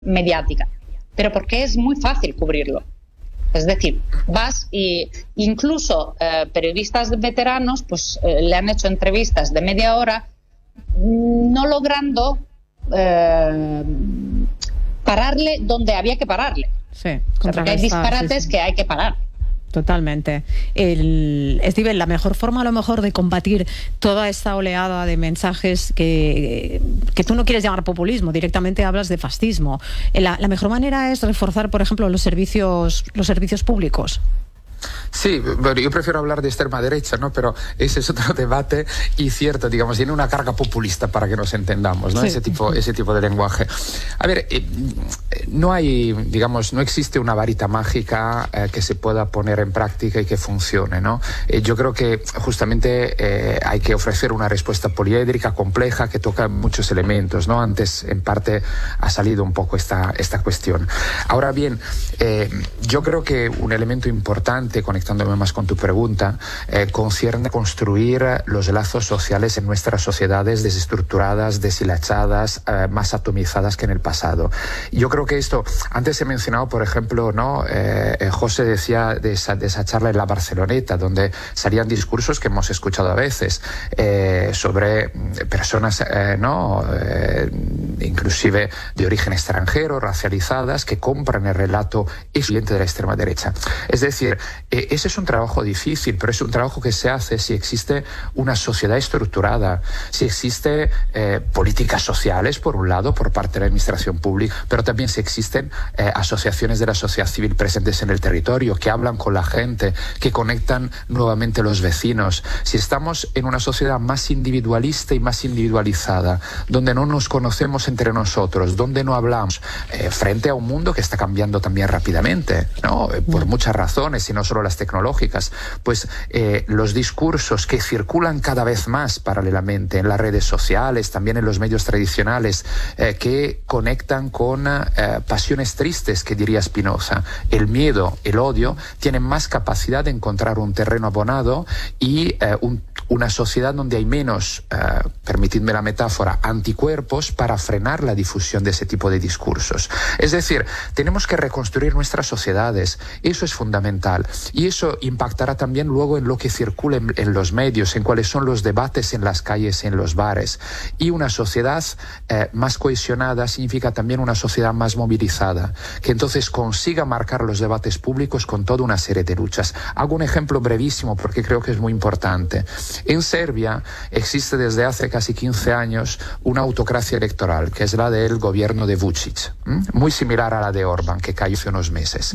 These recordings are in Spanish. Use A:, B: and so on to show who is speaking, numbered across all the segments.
A: mediática, pero porque es muy fácil cubrirlo. Es decir, vas y incluso periodistas veteranos pues le han hecho entrevistas de media hora, no logrando pararle donde había que pararle.
B: Sí,
A: porque hay disparates que hay que parar.
B: Totalmente. Steven, la mejor forma a lo mejor de combatir toda esta oleada de mensajes que tú no quieres llamar populismo, directamente hablas de fascismo. La mejor manera es reforzar, por ejemplo, los servicios públicos.
C: Sí, bueno, yo prefiero hablar de extrema derecha, ¿no? Pero ese es otro debate y cierto, digamos, tiene una carga populista para que nos entendamos, ¿no? Sí. Ese tipo de lenguaje. A ver, no hay, digamos, no existe una varita mágica que se pueda poner en práctica y que funcione, ¿no? Yo creo que justamente hay que ofrecer una respuesta poliédrica, compleja, que toca muchos elementos, ¿no? Antes, en parte, ha salido un poco esta cuestión. Ahora bien, yo creo que un elemento importante, conectándome más con tu pregunta, concierne a construir los lazos sociales en nuestras sociedades desestructuradas, deshilachadas, más atomizadas que en el pasado. Yo creo que esto, antes he mencionado, por ejemplo, ¿no? José decía de esa charla en la Barceloneta, donde salían discursos que hemos escuchado a veces sobre personas, inclusive de origen extranjero, racializadas, que compran el relato excluyente de la extrema derecha. Es decir, ese es un trabajo difícil, pero es un trabajo que se hace si existe una sociedad estructurada, si existe políticas sociales, por un lado, por parte de la administración pública, pero también si existen asociaciones de la sociedad civil presentes en el territorio, que hablan con la gente, que conectan nuevamente los vecinos. Si estamos en una sociedad más individualista y más individualizada, donde no nos conocemos entre nosotros, donde no hablamos, frente a un mundo que está cambiando también rápidamente, ¿no? Por muchas razones, y no solo las tecnológicas, pues los discursos que circulan cada vez más paralelamente en las redes sociales, también en los medios tradicionales, que conectan con pasiones tristes, que diría Spinoza. El miedo, el odio, tienen más capacidad de encontrar un terreno abonado y una sociedad donde hay menos, permitidme la metáfora, anticuerpos para frenar la difusión de ese tipo de discursos. Es decir, tenemos que reconstruir nuestras sociedades. Eso es fundamental. Y eso impactará también luego en lo que circula en los medios, en cuáles son los debates en las calles, en los bares. Y una sociedad más cohesionada significa también una sociedad más movilizada, que entonces consiga marcar los debates públicos con toda una serie de luchas. Hago un ejemplo brevísimo porque creo que es muy importante. En Serbia existe desde hace casi 15 años una autocracia electoral, que es la del gobierno de Vučić, muy similar a la de Orbán, que cayó hace unos meses.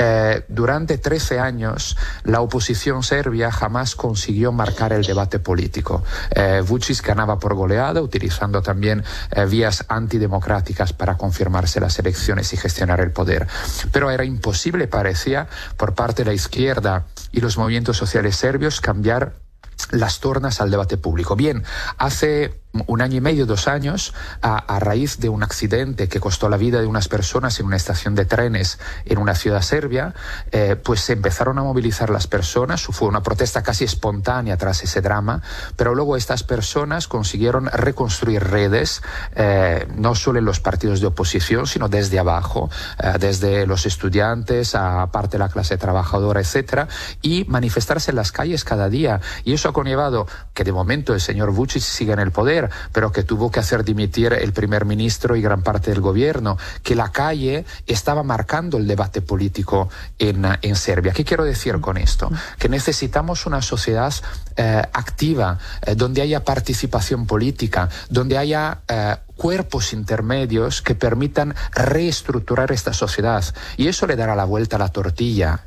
C: Durante 13 años, la oposición serbia jamás consiguió marcar el debate político. Vučić ganaba por goleada, utilizando también vías antidemocráticas para confirmarse las elecciones y gestionar el poder. Pero era imposible, parecía, por parte de la izquierda y los movimientos sociales serbios, cambiar las tornas al debate público. Bien, hace 1 año y medio, 2 años, a raíz de un accidente que costó la vida de unas personas en una estación de trenes en una ciudad serbia, pues se empezaron a movilizar las personas. Fue una protesta casi espontánea tras ese drama, pero luego estas personas consiguieron reconstruir redes, no solo en los partidos de oposición, sino desde abajo, desde los estudiantes a parte de la clase trabajadora, etcétera, y manifestarse en las calles cada día. Y eso ha conllevado que de momento el señor Vučić siga en el poder, pero que tuvo que hacer dimitir el primer ministro y gran parte del gobierno, que la calle estaba marcando el debate político en Serbia. ¿Qué quiero decir con esto? Que necesitamos una sociedad activa, donde haya participación política, donde haya cuerpos intermedios que permitan reestructurar esta sociedad, y eso le dará la vuelta a la tortilla.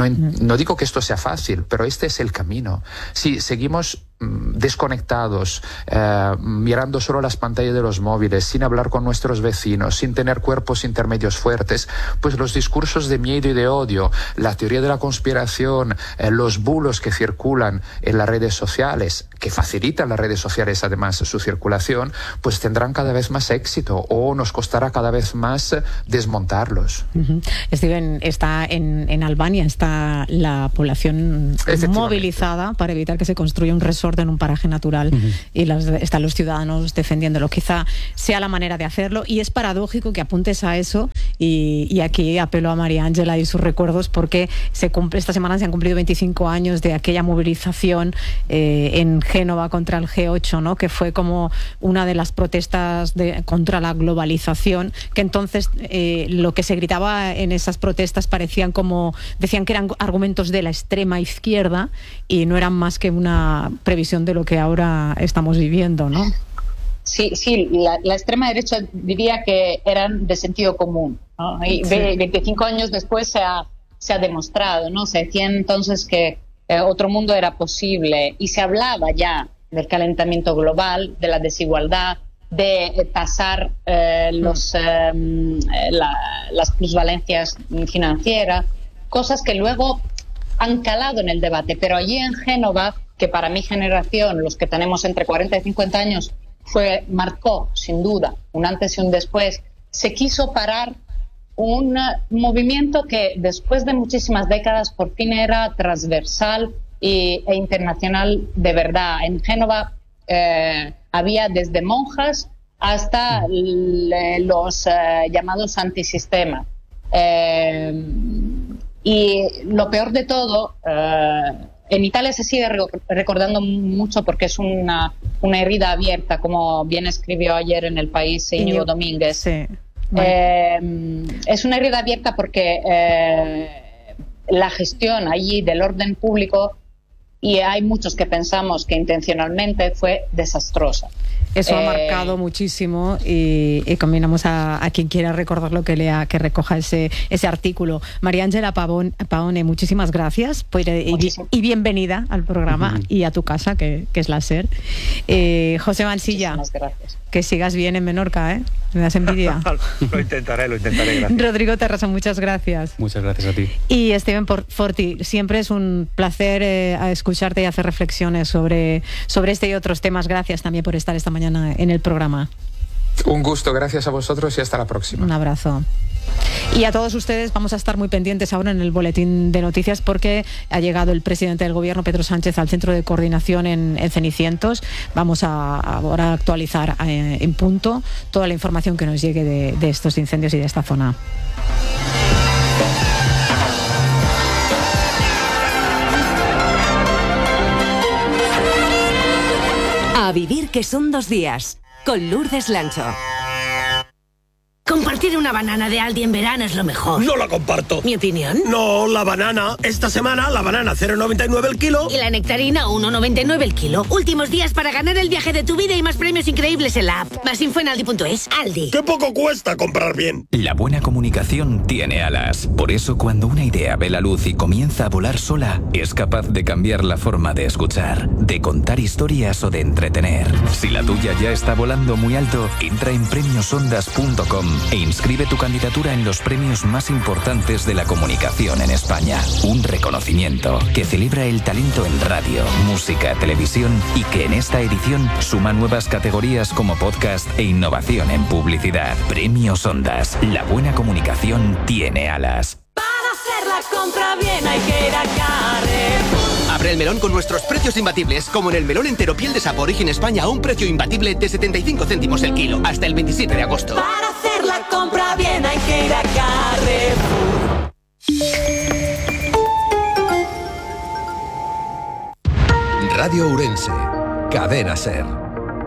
C: No digo que esto sea fácil, pero este es el camino. Si seguimos desconectados, mirando solo las pantallas de los móviles, sin hablar con nuestros vecinos, sin tener cuerpos intermedios fuertes, pues los discursos de miedo y de odio, la teoría de la conspiración, los bulos que circulan en las redes sociales, que facilitan las redes sociales además su circulación, pues tendrán cada vez más éxito, o nos costará cada vez más desmontarlos.
B: Steven, está en Albania está la población movilizada para evitar que se construya un resort transporte en un paraje natural y están los ciudadanos defendiéndolo. Quizá sea la manera de hacerlo, y es paradójico que apuntes a eso, y aquí apelo a María Ángela y sus recuerdos, porque esta semana se han cumplido 25 años de aquella movilización en Génova contra el G8, ¿no? Que fue como una de las protestas contra la globalización, que entonces lo que se gritaba en esas protestas decían que eran argumentos de la extrema izquierda y no eran más que una previsión de lo que ahora estamos viviendo, ¿no?
A: Sí, la extrema derecha diría que eran de sentido común, ¿no? Y 25 años después se ha demostrado, ¿no? Se decía entonces que otro mundo era posible, y se hablaba ya del calentamiento global, de la desigualdad, de tasar las plusvalencias financieras, cosas que luego han calado en el debate. Pero allí en Génova, que para mi generación, los que tenemos entre 40 y 50 años, marcó sin duda un antes y un después, se quiso parar un movimiento que después de muchísimas décadas por fin era transversal e internacional de verdad. En Génova había desde monjas hasta los llamados antisistema. Y lo peor de todo, en Italia se sigue recordando mucho porque es una herida abierta, como bien escribió ayer en El País Íñigo Domínguez.
B: Sí.
A: Es una herida abierta porque la gestión allí del orden público, y hay muchos que pensamos que intencionalmente, fue desastrosa.
B: Eso ha marcado muchísimo, y combinamos a quien quiera recordarlo que lea, que recoja ese artículo. María Ángela Paone, muchísimas gracias y bienvenida al programa y a tu casa, que es la SER. José Mansilla, que sigas bien en Menorca, ¿eh? Me das envidia.
D: Lo intentaré, gracias.
B: Rodrigo Terrassa, muchas gracias.
D: Muchas gracias a ti.
B: Y Esteban Forti, siempre es un placer escucharte y hacer reflexiones sobre este y otros temas. Gracias también por estar esta mañana en el programa.
C: Un gusto, gracias a vosotros y hasta la próxima.
B: Un abrazo. Y a todos ustedes vamos a estar muy pendientes ahora en el boletín de noticias, porque ha llegado el presidente del gobierno, Pedro Sánchez, al centro de coordinación en Cenicientos. Vamos a ahora actualizar en punto toda la información que nos llegue de estos incendios y de esta zona.
E: A vivir, que son 2 días, con Lourdes Lancho.
F: Compartir una banana de Aldi en verano es lo mejor.
G: No la comparto.
F: ¿Mi opinión?
G: No, la banana. Esta semana la banana 0,99 el kilo.
F: Y la nectarina 1,99 el kilo. Últimos días para ganar el viaje de tu vida y más premios increíbles en la app. Más info en aldi.es. Aldi.
G: ¡Qué poco cuesta comprar bien!
H: La buena comunicación tiene alas. Por eso, cuando una idea ve la luz y comienza a volar sola, es capaz de cambiar la forma de escuchar, de contar historias o de entretener. Si la tuya ya está volando muy alto, entra en premiosondas.com e inscribe tu candidatura en los premios más importantes de la comunicación en España. Un reconocimiento que celebra el talento en radio, música, televisión, y que en esta edición suma nuevas categorías como podcast e innovación en publicidad. Premios Ondas. La buena comunicación tiene alas.
I: Para hacer la compra bien hay que ir a Carrefour.
J: Abre el melón con nuestros precios imbatibles, como en el melón entero piel de Sapo Origen España a un precio imbatible de 75 céntimos el kilo, hasta el 27 de agosto.
I: Para hacer la compra bien hay que ir a Carrefour.
K: Radio Ourense, Cadena SER.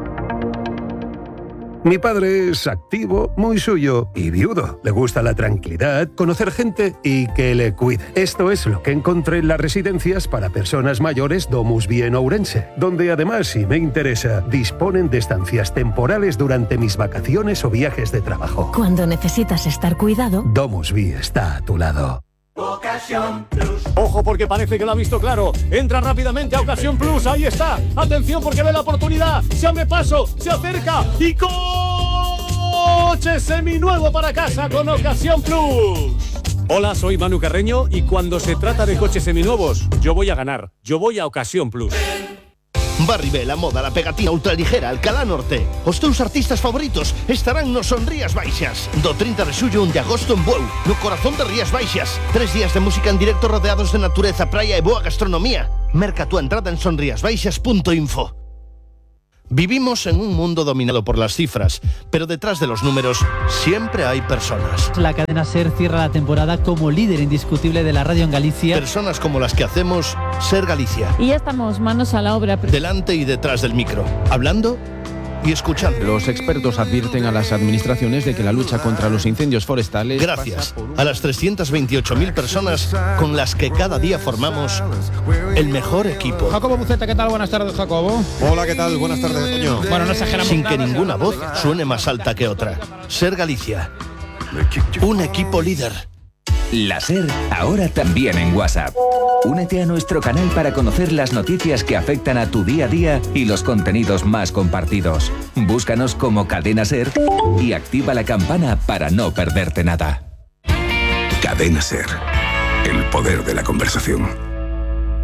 K: Mi padre es activo, muy suyo y viudo. Le gusta la tranquilidad, conocer gente y que le cuide. Esto es lo que encontré en las residencias para personas mayores Domus Vie en Ourense, donde además, si me interesa, disponen de estancias temporales durante mis vacaciones o viajes de trabajo.
L: Cuando necesitas estar cuidado,
K: Domus Vie está a tu lado.
M: Ocasión Plus. Ojo, porque parece que lo ha visto claro. Entra rápidamente a Ocasión Plus. Ahí está. Atención, porque ve la oportunidad. Se abre paso, se acerca y coche seminuevo para casa con Ocasión Plus. Hola, soy Manu Carreño y cuando se trata de coches seminuevos, yo voy a ganar. Yo voy a Ocasión Plus.
N: Barribé, la moda, la pegatina ultraligera, Alcalá Norte. Os teus artistas favoritos estarán no Son Rías Baixas. Do 30 de xullo 1 de agosto en Bueu, no corazón de Rías Baixas. 3 días de música en directo rodeados de natureza, praia e boa gastronomía. Merca tu entrada en sonriasbaixas.info. Vivimos en un mundo dominado por las cifras, pero detrás de los números siempre hay personas.
O: La cadena SER cierra la temporada como líder indiscutible de la radio en Galicia.
N: Personas como las que hacemos SER Galicia.
P: Y ya estamos manos a la obra.
N: Delante y detrás del micro, hablando y escuchando.
Q: Los expertos advierten a las administraciones de que la lucha contra los incendios forestales...
N: Gracias a las 328.000 personas con las que cada día formamos el mejor equipo.
R: Jacobo Buceta, ¿qué tal? Buenas tardes, Jacobo.
S: Hola, ¿qué tal? Buenas tardes, Toño.
R: Bueno, no exageramos
N: Sin
R: nada,
N: que ninguna voz suene más alta que otra. SER Galicia. Un equipo líder.
H: La SER, ahora también en WhatsApp. Únete a nuestro canal para conocer las noticias que afectan a tu día a día y los contenidos más compartidos. Búscanos como Cadena SER y activa la campana para no perderte nada.
T: Cadena SER. El poder de la conversación.